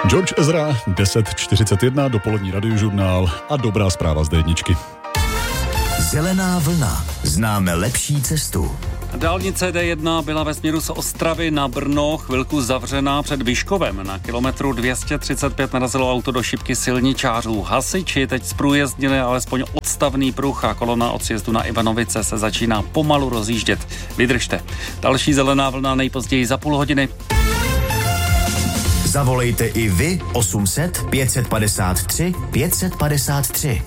George Ezra, 10:41, dopolední radiožurnál a dobrá zpráva z D1. Zelená vlna. Známe lepší cestu. Dálnice D1 byla ve směru z Ostravy na Brno chvilku zavřená před Vyškovem. Na kilometru 235 narazilo auto do šipky silničářů. Hasiči teď zprůjezdnili alespoň odstavný pruh a kolona od sjezdu na Ivanovice se začíná pomalu rozjíždět. Vydržte. Další zelená vlna nejpozději za půl hodiny. Zavolejte i vy 800 553 553.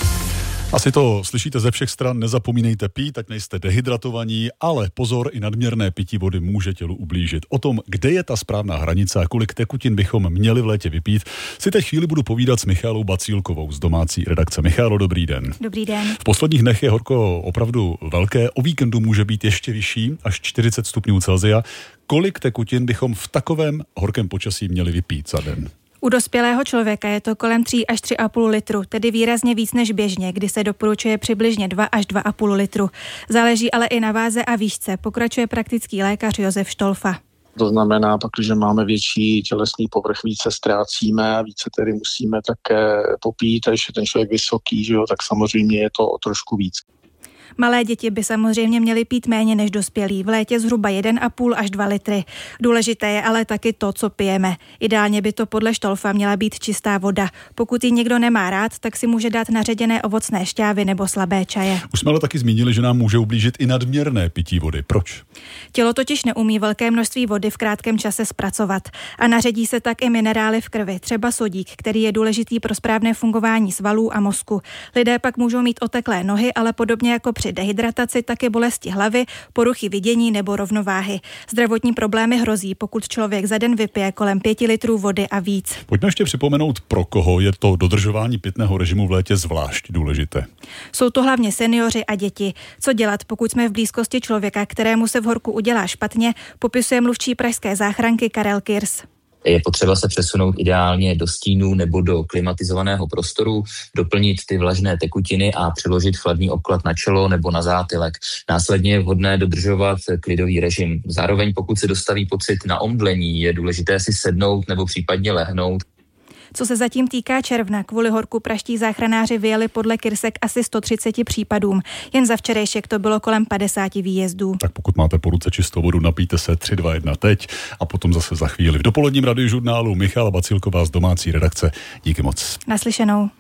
Asi to slyšíte ze všech stran, nezapomínejte pít, tak nejste dehydratovaní, ale pozor, i nadměrné pití vody může tělu ublížit. O tom, kde je ta správná hranice a kolik tekutin bychom měli v létě vypít, si teď chvíli budu povídat s Michálou Bacílkovou z domácí redakce. Michálo, dobrý den. Dobrý den. V posledních dnech je horko opravdu velké, o víkendu může být ještě vyšší, až 40 stupňů Celsia. Kolik tekutin bychom v takovém horkém počasí měli vypít za den? U dospělého člověka je to kolem 3 až 3,5 litru, tedy výrazně víc než běžně, kdy se doporučuje přibližně 2 až 2,5 litru. Záleží ale i na váze a výšce, pokračuje praktický lékař Josef Štolfa. To znamená, pak, když máme větší tělesný povrch, více ztrácíme a více tedy musíme také popít, a když je ten člověk vysoký, že jo, tak samozřejmě je to o trošku víc. Malé děti by samozřejmě měly pít méně než dospělí, v létě zhruba 1,5 až 2 litry. Důležité je ale taky to, co pijeme. Ideálně by to podle Štolfa měla být čistá voda. Pokud ji někdo nemá rád, tak si může dát naředěné ovocné šťávy nebo slabé čaje. Už jsme ale taky zmínili, že nám může ublížit i nadměrné pití vody. Proč? Tělo totiž neumí velké množství vody v krátkém čase zpracovat. A naředí se tak i minerály v krvi, třeba sodík, který je důležitý pro správné fungování svalů a mozku. Lidé pak můžou mít oteklé nohy, ale podobně jako při dehydrataci taky bolesti hlavy, poruchy vidění nebo rovnováhy. Zdravotní problémy hrozí, pokud člověk za den vypije kolem 5 litrů vody a víc. Pojďme ještě připomenout, pro koho je to dodržování pitného režimu v létě zvlášť důležité. Jsou to hlavně seniori a děti. Co dělat, pokud jsme v blízkosti člověka, kterému se v horku udělá špatně, popisuje mluvčí pražské záchranky Karel Kirs. Je potřeba se přesunout ideálně do stínu nebo do klimatizovaného prostoru, doplnit ty vlažné tekutiny a přeložit chladný obklad na čelo nebo na zátylek. Následně je vhodné dodržovat klidový režim. Zároveň pokud se dostaví pocit na omdlení, je důležité si sednout nebo případně lehnout. Co se zatím týká června, kvůli horku praští záchranáři vyjeli podle Kirsek asi 130 případům. Jen za včerejšek to bylo kolem 50 výjezdů. Tak pokud máte po ruce čistou vodu, napijte se 3, 2, 1 teď a potom zase za chvíli. V dopoledním radiožurnálu Michála Bacílková z domácí redakce. Díky moc. Naslyšenou.